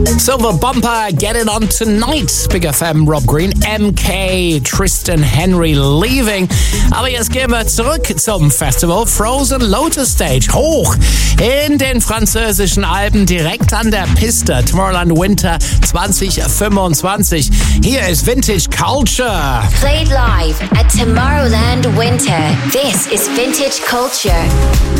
Silver Bumper, Get It On Tonight. Big FM, Rob Green, MK, Tristan Henry leaving. Aber jetzt gehen wir zurück zum Festival Frozen Lotus Stage. Hoch in den französischen Alpen, direkt an der Piste. Tomorrowland Winter 2025. Hier ist Vintage Culture. Played live at Tomorrowland Winter. This is Vintage Culture.